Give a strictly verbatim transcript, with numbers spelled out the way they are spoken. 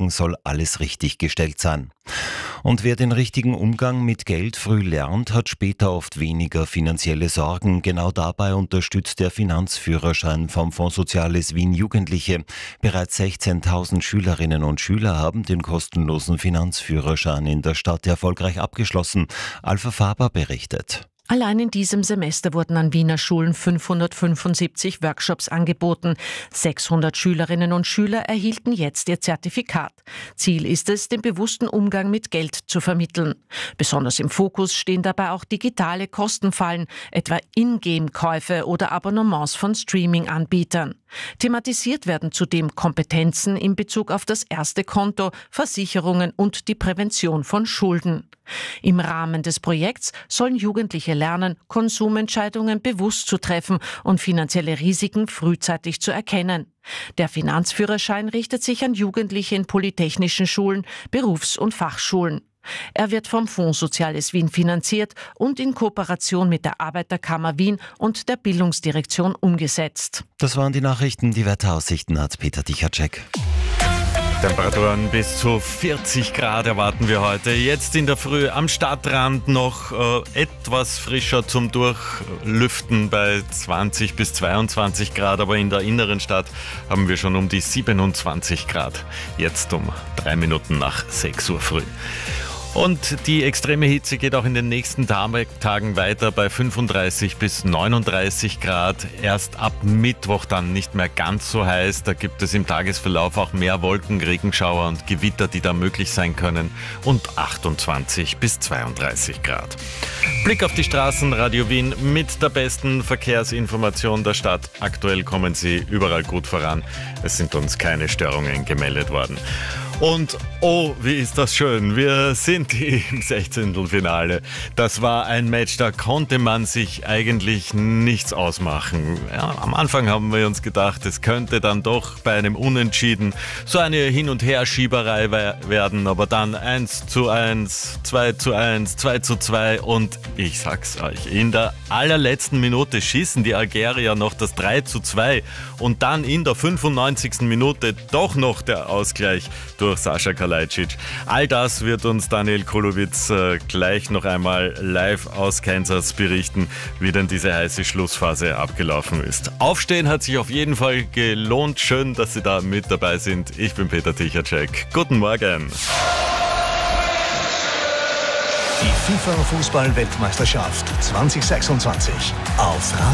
Tagen soll alles richtig gestellt sein. Und wer den richtigen Umgang mit Geld früh lernt, hat später oft weniger finanzielle Sorgen. Genau dabei unterstützt der Finanzführerschein vom Fonds Soziales Wien Jugendliche. Bereits sechzehntausend Schülerinnen und Schüler haben den kostenlosen Finanzführerschein in der Stadt erfolgreich abgeschlossen. Alpha Faber berichtet. Allein in diesem Semester wurden an Wiener Schulen fünfhundertfünfundsiebzig Workshops angeboten. sechshundert Schülerinnen und Schüler erhielten jetzt ihr Zertifikat. Ziel ist es, den bewussten Umgang mit Geld zu vermitteln. Besonders im Fokus stehen dabei auch digitale Kostenfallen, etwa Ingame-Käufe oder Abonnements von Streaming-Anbietern. Thematisiert werden zudem Kompetenzen in Bezug auf das erste Konto, Versicherungen und die Prävention von Schulden. Im Rahmen des Projekts sollen Jugendliche lernen, Konsumentscheidungen bewusst zu treffen und finanzielle Risiken frühzeitig zu erkennen. Der Finanzführerschein richtet sich an Jugendliche in polytechnischen Schulen, Berufs- und Fachschulen. Er wird vom Fonds Soziales Wien finanziert und in Kooperation mit der Arbeiterkammer Wien und der Bildungsdirektion umgesetzt. Das waren die Nachrichten. Die Wetteraussichten hat Peter Dichacek. Temperaturen bis zu vierzig Grad erwarten wir heute. Jetzt in der Früh am Stadtrand noch äh, etwas frischer zum Durchlüften bei zwanzig bis zweiundzwanzig Grad, aber in der inneren Stadt haben wir schon um die siebenundzwanzig Grad. Jetzt um drei Minuten nach sechs Uhr früh. Und die extreme Hitze geht auch in den nächsten Tagen weiter bei fünfunddreißig bis neununddreißig Grad. Erst ab Mittwoch dann nicht mehr ganz so heiß. Da gibt es im Tagesverlauf auch mehr Wolken, Regenschauer und Gewitter, die da möglich sein können. Und achtundzwanzig bis zweiunddreißig Grad. Blick auf die Straßen, Radio Wien mit der besten Verkehrsinformation der Stadt. Aktuell kommen sie überall gut voran. Es sind uns keine Störungen gemeldet worden. Und oh, wie ist das schön, wir sind im Sechzehntelfinale. Das war ein Match, da konnte man sich eigentlich nichts ausmachen. Ja, am Anfang haben wir uns gedacht, es könnte dann doch bei einem Unentschieden so eine Hin- und Herschieberei werden, aber dann eins zu eins, zwei zu eins, zwei zu zwei und ich sag's euch, in der allerletzten Minute schießen die Algerier noch das drei zu zwei und dann in der fünfundneunzigsten Minute doch noch der Ausgleich durch Sascha Kalajdzic. All das wird uns Daniel Kolowitz äh, gleich noch einmal live aus Kansas berichten, wie denn diese heiße Schlussphase abgelaufen ist. Aufstehen hat sich auf jeden Fall gelohnt. Schön, dass Sie da mit dabei sind. Ich bin Peter Dichacek. Guten Morgen. Die FIFA-Fußball-Weltmeisterschaft zwanzig sechsundzwanzig auf